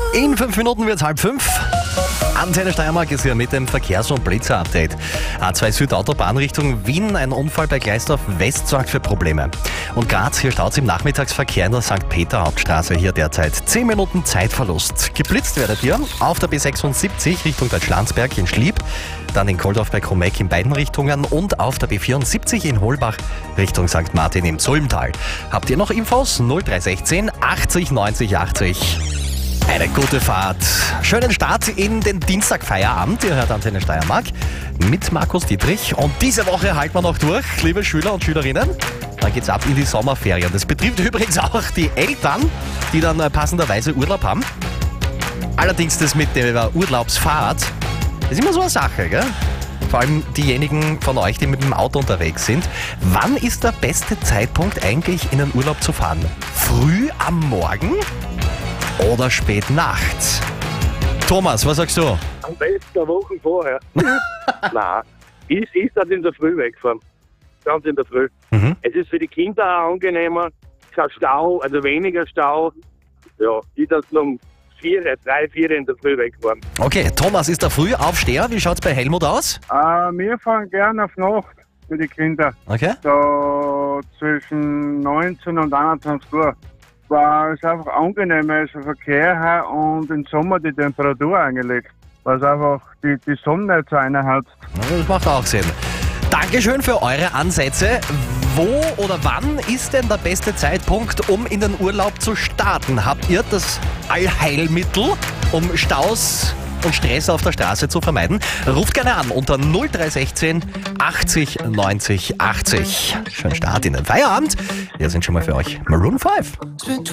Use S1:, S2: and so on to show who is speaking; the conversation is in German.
S1: In 5 Minuten wird es 4:30. Antenne Steiermark ist hier mit dem Verkehrs- und Blitzer-Update. A2 Süd Autobahn Richtung Wien. Ein Unfall bei Gleisdorf West sorgt für Probleme. Und Graz, hier staut es im Nachmittagsverkehr in der St. Peter Hauptstraße. Hier derzeit 10 Minuten Zeitverlust. Geblitzt werdet ihr auf der B76 Richtung Deutschlandsberg in Schlieb, dann in Koldorf bei Kromeck in beiden Richtungen und auf der B74 in Holbach Richtung St. Martin im Zulmtal. Habt ihr noch Infos? 0316 80 90 80. Eine gute Fahrt. Schönen Start in den Dienstagfeierabend. Ihr hört Antenne Steiermark mit Markus Dietrich. Und diese Woche halten wir noch durch, liebe Schüler und Schülerinnen. Dann geht's ab in die Sommerferien. Das betrifft übrigens auch die Eltern, die dann passenderweise Urlaub haben. Allerdings das mit der Urlaubsfahrt, das ist immer so eine Sache, gell? Vor allem diejenigen von euch, die mit dem Auto unterwegs sind. Wann ist der beste Zeitpunkt eigentlich in den Urlaub zu fahren? Früh am Morgen? Oder spät nachts? Thomas, was sagst du?
S2: Am besten eine Woche vorher. Nein, ist das in der Früh wegfahren. Ganz in der Früh. Es ist für die Kinder auch angenehmer. Kein Stau, also weniger Stau. Ja, die das um 3, 4 in der Früh wegfahren.
S1: Okay, Thomas ist der Frühaufsteher. Wie schaut's bei Helmut aus?
S3: Wir fahren gerne auf Nacht für die Kinder.
S1: Okay.
S3: So zwischen 19 und 21 Uhr. Weil es einfach angenehmer ist, der Verkehr her und im Sommer die Temperatur eingelegt. Weil es einfach die Sonne nicht so reinhält.
S1: Das macht auch Sinn. Dankeschön für eure Ansätze. Wo oder wann ist denn der beste Zeitpunkt, um in den Urlaub zu starten? Habt ihr das Allheilmittel, um Staus und Stress auf der Straße zu vermeiden? Ruft gerne an unter 0316 80 90 80. Schönen Start in den Feierabend. Wir sind schon mal für euch Maroon 5.